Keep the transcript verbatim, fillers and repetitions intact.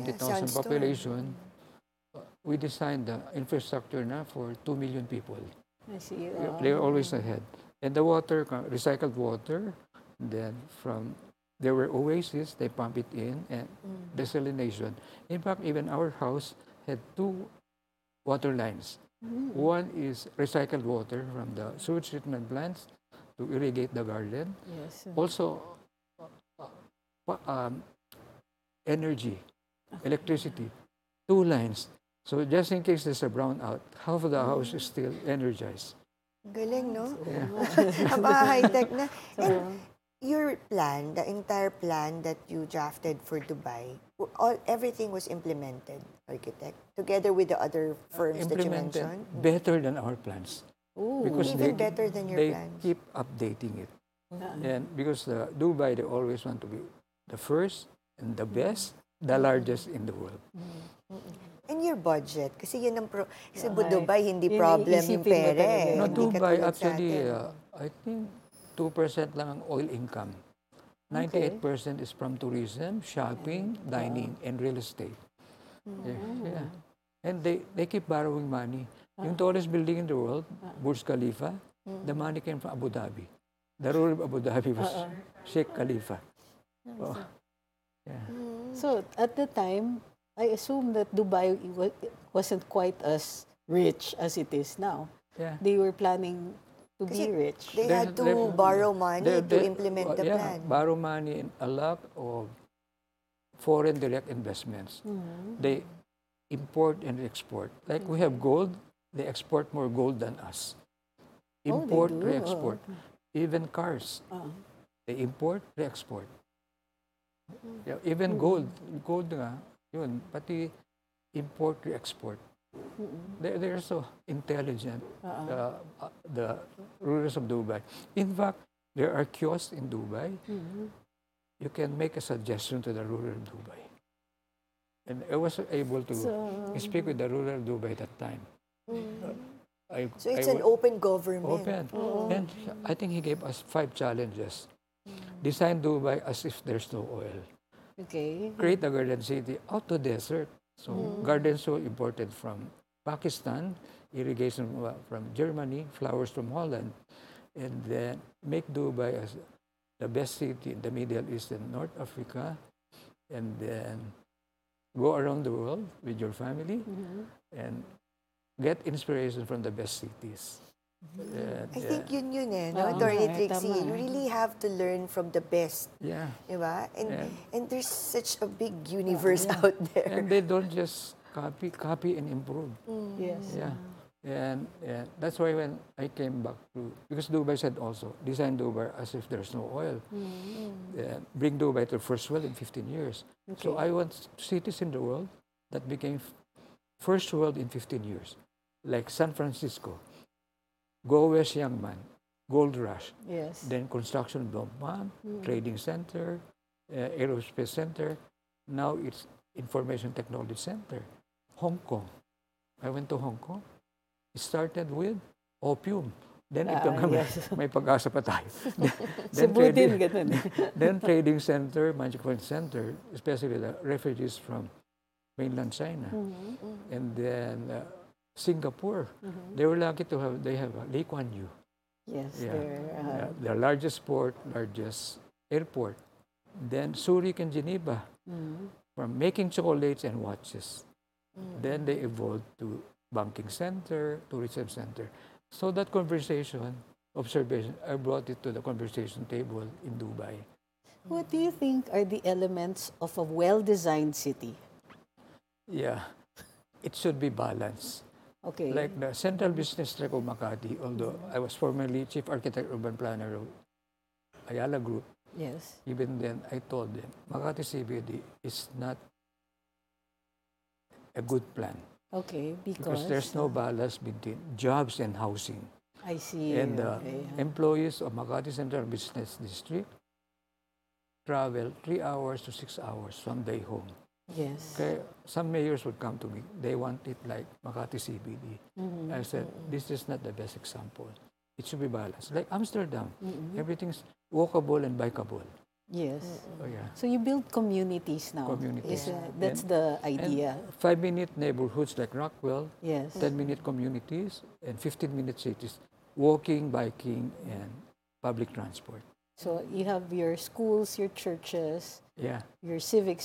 twenty thousand sandstorm. population, uh, we designed the infrastructure na for two million people. I see. They- Oh. They're always ahead. And the water, co- recycled water, then from, there were oases, they pump it in, and desalination. In fact, even our house had two water lines. One is recycled water from the sewage treatment plants to irrigate the garden. Yes. Also, uh, pa- um, energy, electricity, two lines. So just in case there's a brownout, half of the house is still energized. Galing, no? Yeah. Napaka-high-tech na. And your plan, the entire plan that you drafted for Dubai, w- all everything was implemented, architect, together with the other firms that you Implemented mentioned? better than our plans. Ooh. Because Even they, better than your they plans. keep updating it. Uh-uh. And because the Dubai, they always want to be the first and the best, the largest in the world. And your budget, kasi yun ang pro... Kasi Okay. Dubai, hindi Yun, problem yung iisipin mo pera talaga eh. yun. No, Hindi Dubai, katulad sa actually, atin. uh, I think two percent lang ang oil income. ninety-eight percent is from tourism, shopping, dining, and real estate. Yeah, yeah. And they, they keep borrowing money. Yung tallest building in the world, Burj Khalifa, the money came from Abu Dhabi. The ruler of Abu Dhabi was Sheikh Khalifa. Oh, yeah. So at the time, I assume that Dubai wa- wasn't quite as rich as it is now. Yeah. They were planning to Kasi be rich. They They're- had to they're- borrow money They- to they- implement uh, the yeah, plan. borrow money and a lot of foreign direct investments. They import and export. Like we have gold, they export more gold than us. they Import, do? re-export. Even cars, Ah. they import, re-export. Yeah, even gold, gold nga, yun, pati import, re-export. They're, they're so intelligent, uh, uh, the rulers of Dubai. In fact, there are kiosks in Dubai. You can make a suggestion to the ruler of Dubai. And I was able to So- speak with the ruler of Dubai that time. I, So it's I an wa- open government. open. And I think he gave us five challenges. Design Dubai as if there's no oil. Okay. Create a garden city out to desert. So garden soil imported from Pakistan, irrigation wa- from Germany, flowers from Holland, and then make Dubai as the best city in the Middle East and North Africa, and then go around the world with your family and get inspiration from the best cities. And, I uh, think yun yun eh, no? Oo Attorney nga eh, Trixie, tama. you really have to learn from the best, yeah. di ba? And, Yeah. and there's such a big universe out there. And they don't just copy, copy and improve. Yes. Yeah. And, and that's why when I came back to, because Dubai said also, design Dubai as if there's no oil. And bring Dubai to first world in fifteen years. So I want cities in the world that became f- first world in fifteen years. Like San Francisco, Go West Young Man, Gold Rush, Yes. then construction boom, bam, trading center, uh, aerospace center. Now it's information technology center. Hong Kong. I went to Hong Kong. It started with opium. Then ito Ah, nga, may, yes. may pag-asa pa tayo. Cebu din, trading, ganun. then trading center, Magic Point Center, especially the refugees from mainland China. And then uh, Singapore. They were lucky to have, they have uh, Lee Kuan Yew. Yes. Yeah. They're, uh, Uh, the largest port, largest airport. Then Zurich and Geneva, from making chocolates and watches. Then they evolved to banking center, tourism center. So that conversation, observation, I brought it to the conversation table in Dubai. What do you think are the elements of a well-designed city? Yeah, it should be balanced. Okay. Like the Central Business Tract of Makati, although I was formerly Chief Architect Urban Planner of Ayala Group, Yes. even then I told them, Makati C B D is not a good plan Okay. Because, because there's no balance between jobs and housing. I see. And the okay. employees of Makati Central Business District travel three hours to six hours from their home. Yes. Okay, some mayors would come to me. They want it like Makati C B D. I said, this is not the best example. It should be balanced. Like Amsterdam, everything's walkable and bikeable. Yes. Oh, yeah. So you build communities now. Communities. Is, uh, Yeah. that's And- the And idea. five-minute neighborhoods like Rockwell, Yes. ten-minute communities, and fifteen-minute cities, walking, biking, and public transport. So you have your schools, your churches, Yeah. your civic